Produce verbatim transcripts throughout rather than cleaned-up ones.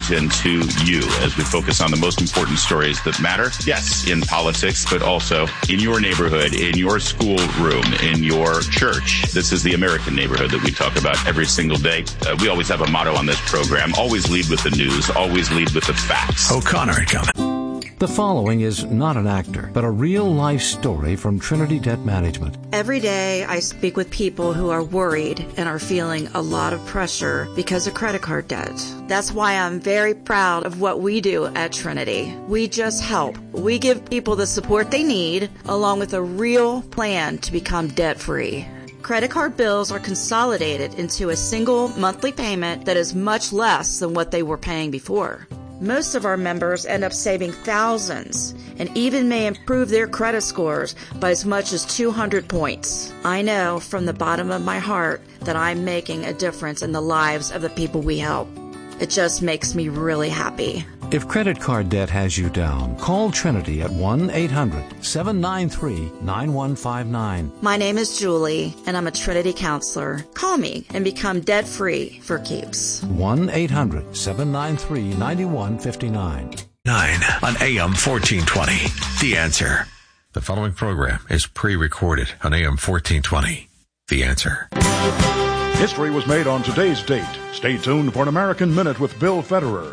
dives into you as we focus on the most important stories that matter. Yes, in politics, but also in your neighborhood, in your school room, in your church. This is the American neighborhood that we talk about every single day. Uh, we always have a motto on this program: always lead with the news, always lead with the facts. O'Connor and Company. The following is not an actor, but a real-life story from Trinity Debt Management. Every day I speak with people who are worried and are feeling a lot of pressure because of credit card debt. That's why I'm very proud of what we do at Trinity. We just help. We give people the support they need, along with a real plan to become debt-free. Credit card bills are consolidated into a single monthly payment that is much less than what they were paying before. Most of our members end up saving thousands and even may improve their credit scores by as much as two hundred points. I know from the bottom of my heart that I'm making a difference in the lives of the people we help. It just makes me really happy. If credit card debt has you down, call Trinity at one eight hundred seven nine three nine one five nine. My name is Julie, and I'm a Trinity counselor. Call me and become debt-free for keeps. one eight hundred seven nine three nine one five nine. Nine on A M fourteen twenty. The Answer. The following program is pre-recorded on A M fourteen twenty. The Answer. History was made on today's date. Stay tuned for an American Minute with Bill Federer.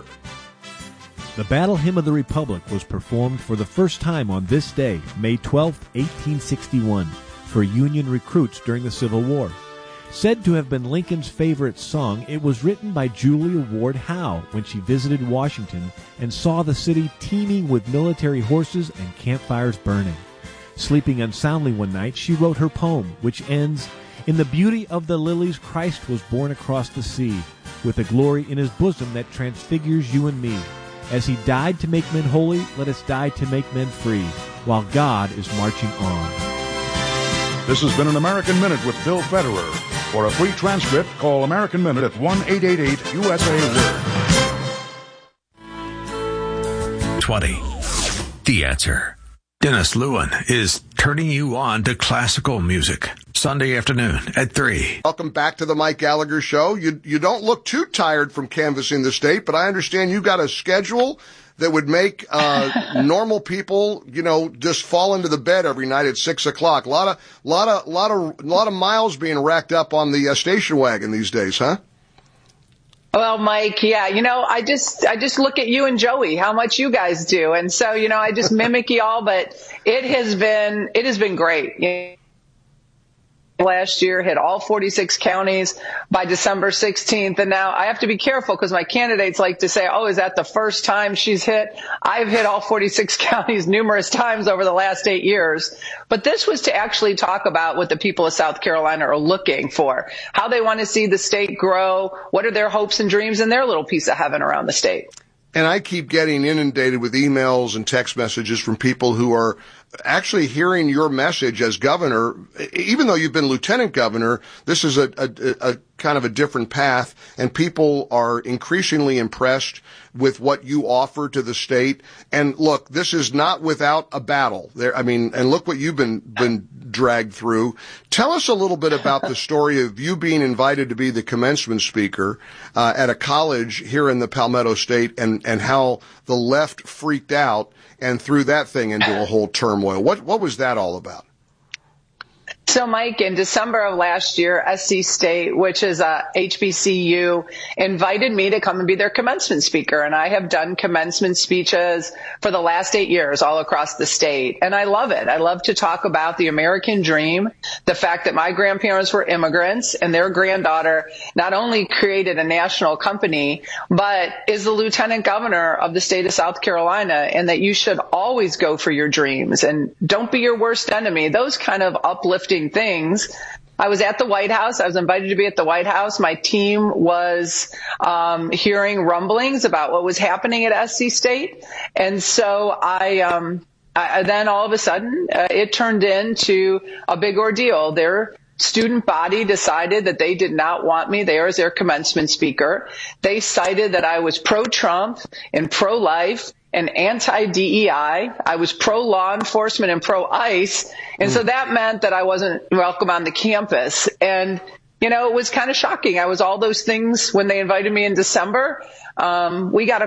The Battle Hymn of the Republic was performed for the first time on this day, May twelfth, eighteen sixty-one, for Union recruits during the Civil War. Said to have been Lincoln's favorite song, it was written by Julia Ward Howe when she visited Washington and saw the city teeming with military horses and campfires burning. Sleeping unsoundly one night, she wrote her poem, which ends, "In the beauty of the lilies Christ was born across the sea, with a glory in his bosom that transfigures you and me. As he died to make men holy, let us die to make men free, while God is marching on." This has been an American Minute with Bill Federer. For a free transcript, call American Minute at one eight eight eight U S A Word. twenty. The Answer. Dennis Lewin is turning you on to classical music. Sunday afternoon at three. Welcome back to the Mike Gallagher Show. You you don't look too tired from canvassing the state, but I understand you got a schedule that would make uh normal people, you know, just fall into the bed every night at six o'clock. A lot of, lot of, lot of, lot of miles being racked up on the uh, station wagon these days, huh? Well, Mike, yeah, you know, I just, I just look at you and Joey, how much you guys do. And so, you know, I just mimic y'all, but it has been, it has been great. You know, last year hit all forty-six counties by December sixteenth. And now I have to be careful because my candidates like to say, oh, is that the first time she's hit? I've hit all forty-six counties numerous times over the last eight years. But this was to actually talk about what the people of South Carolina are looking for, how they want to see the state grow, what are their hopes and dreams in their little piece of heaven around the state. And I keep getting inundated with emails and text messages from people who are actually hearing your message as governor. Even though you've been lieutenant governor, this is a, a, a kind of a different path, and people are increasingly impressed with what you offer to the state. And look, this is not without a battle there. I mean, and look what you've been, been dragged through. Tell us a little bit about the story of you being invited to be the commencement speaker, uh, at a college here in the Palmetto State, and, and how the left freaked out and threw that thing into a whole turmoil. What, what was that all about? So, Mike, in December of last year, S C State, which is a H B C U, invited me to come and be their commencement speaker. And I have done commencement speeches for the last eight years all across the state. And I love it. I love to talk about the American dream, the fact that my grandparents were immigrants and their granddaughter not only created a national company, but is the lieutenant governor of the state of South Carolina, and that you should always go for your dreams and don't be your worst enemy. Those kind of uplifting things. I was at the White House. I was invited to be at the White House. My team was um, hearing rumblings about what was happening at S C State. And so I, um, I then all of a sudden, uh, it turned into a big ordeal. Their student body decided that they did not want me there as their commencement speaker. They cited that I was pro-Trump and pro-life and anti-D E I. I was pro-law enforcement and pro-ICE. And mm. so that meant that I wasn't welcome on the campus. And, you know, it was kind of shocking. I was all those things when they invited me in December. Um, we got a